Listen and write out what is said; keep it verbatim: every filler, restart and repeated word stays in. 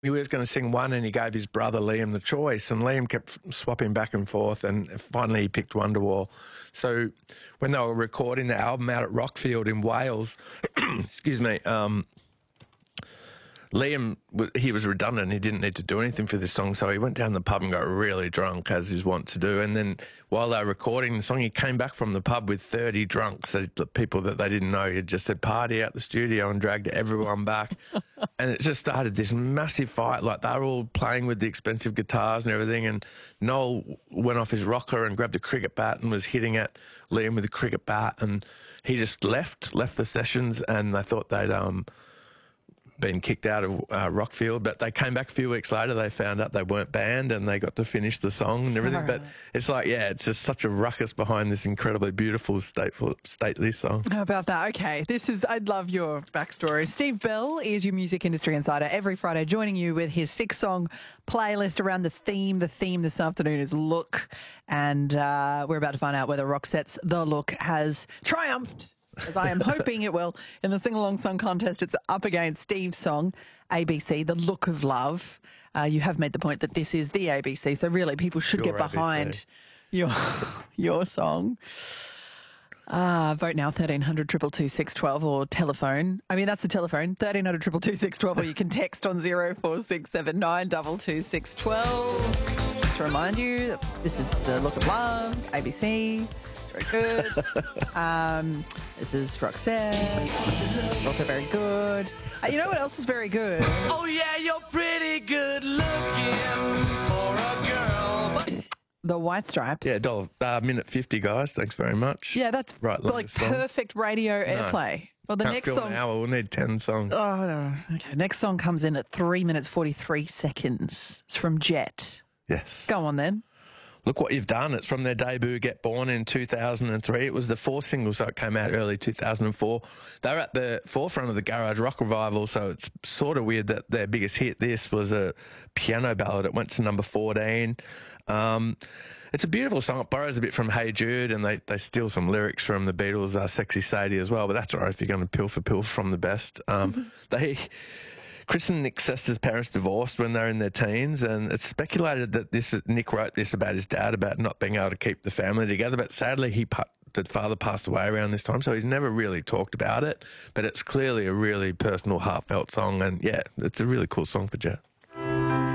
he was going to sing one and he gave his brother Liam the choice, and Liam kept swapping back and forth, and finally he picked Wonderwall. So when they were recording the album out at Rockfield in Wales, excuse me, um, Liam, he was redundant. He didn't need to do anything for this song, so he went down the pub and got really drunk, as he's wont to do. And then while they were recording the song, he came back from the pub with thirty drunks, the people that they didn't know. He just said party out the studio and dragged everyone back. And it just started this massive fight. Like, they were all playing with the expensive guitars and everything, and Noel went off his rocker and grabbed a cricket bat and was hitting at Liam with a cricket bat, and he just left, left the sessions, and they thought they'd... um. been kicked out of uh, Rockfield, but they came back a few weeks later. They found out they weren't banned, and they got to finish the song and everything. Right. But it's like, yeah, it's just such a ruckus behind this incredibly beautiful, stateful, stately song. How about that? Okay, this is, I love your backstory. Steve Bell is your music industry insider every Friday, joining you with his six-song playlist around the theme. The theme this afternoon is Look, and uh, we're about to find out whether Roxette's The Look has triumphed, as I am hoping it will, in the sing-along song contest. It's up against Steve's song, A B C, The Look of Love. Uh, you have made the point that this is the A B C, so really people should Sure, get behind your your song. Uh, vote now, thirteen hundred, two two two, six one two, or telephone. I mean, that's the telephone, thirteen hundred, two two two, six one two, or you can text on zero four six seven nine two two six one two. Just to remind you, this is The Look of Love, A B C. Very good. um, this is Roxette. Also very good. Uh, you know what else is very good? Oh yeah, you're pretty good looking for a girl. The White Stripes. Yeah, dollar uh, minute fifty, guys. Thanks very much. Yeah, that's right, like perfect radio airplay. Well, the Can't next fill song. an hour. We'll need ten songs. Oh no. Okay, next song comes in at three minutes forty-three seconds. It's from Jet. Yes. Go on then. Look What You've Done. It's from their debut, Get Born, in two thousand three. It was the fourth single, so it came out early two thousand four. They were at the forefront of the garage rock revival, so it's sort of weird that their biggest hit, this, was a piano ballad. It went to number fourteen. Um, it's a beautiful song. It borrows a bit from Hey Jude, and they, they steal some lyrics from the Beatles' uh, Sexy Sadie as well, but that's all right if you're going to pilfer pilfer from the best. Um, they... Chris and Nick Sester's parents divorced when they were in their teens, and it's speculated that this Nick wrote this about his dad, about not being able to keep the family together, but sadly he the father passed away around this time, so he's never really talked about it, but it's clearly a really personal, heartfelt song, and yeah, it's a really cool song for Jet.